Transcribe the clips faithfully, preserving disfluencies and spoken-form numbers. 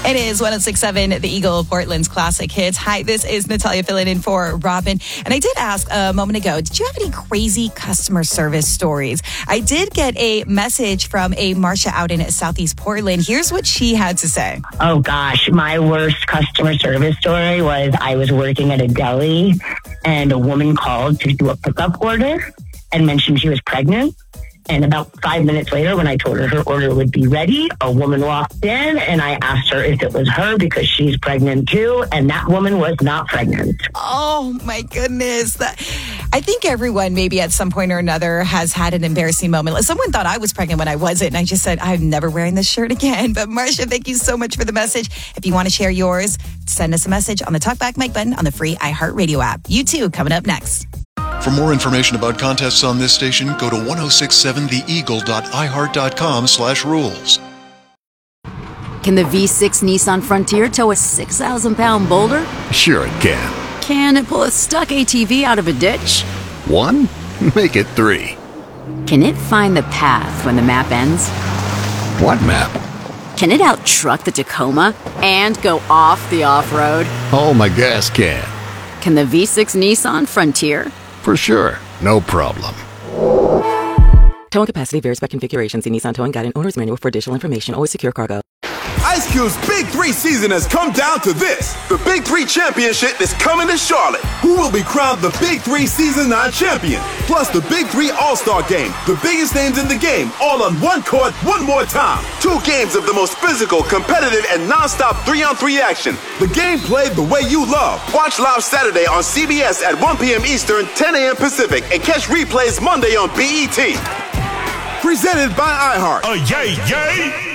It is one oh six point seven, The Eagle, Portland's classic hits. Hi, this is Natalia filling in for Robin. And I did ask a moment ago, did you have any crazy customer service stories? I did get a message from a Marcia out in Southeast Portland. Here's what she had to say. Oh, gosh. My worst customer service story was I was working at a deli and a woman called to do a pickup order and mentioned she was pregnant. And about five minutes later, when I told her her order would be ready, a woman walked in and I asked her if it was her because she's pregnant too. And that woman was not pregnant. Oh, my goodness. That, I think everyone maybe at some point or another has had an embarrassing moment. Someone thought I was pregnant when I wasn't. And I just said, I'm never wearing this shirt again. But Marcia, thank you so much for the message. If you want to share yours, send us a message on the Talkback Mike button on the free iHeartRadio app. You too, coming up next. For more information about contests on this station, go to ten sixty-seven the eagle dot i heart dot com slash rules. Can the V six Nissan Frontier tow a six thousand pound boulder? Sure it can. Can it pull a stuck A T V out of a ditch? One? Make it three. Can it find the path when the map ends? What map? Can it out-truck the Tacoma and go off the off-road? Oh, my gas can. Can the V six Nissan Frontier? For sure. No problem. Towing capacity varies by configuration. See Nissan Towing Guide and Owner's Manual for additional information. Always secure cargo. Ice Cube's Big Three season has come down to this. The Big Three Championship is coming to Charlotte. Who will be crowned the Big Three Season nine champion? Plus the Big Three All-Star Game. The biggest names in the game, all on one court, one more time. Two games of the most physical, competitive, and non-stop three-on-three action. The game played the way you love. Watch live Saturday on C B S at one p.m. Eastern, ten a.m. Pacific, and catch replays Monday on B E T. Presented by iHeart. Oh, yay, yay!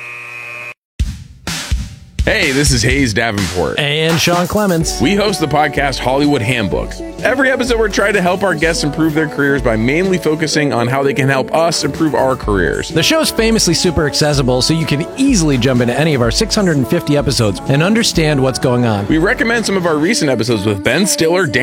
Hey, this is Hayes Davenport. And Sean Clements. We host the podcast Hollywood Handbook. Every episode, we're trying to help our guests improve their careers by mainly focusing on how they can help us improve our careers. The show's famously super accessible, so you can easily jump into any of our six hundred fifty episodes and understand what's going on. We recommend some of our recent episodes with Ben Stiller, Dan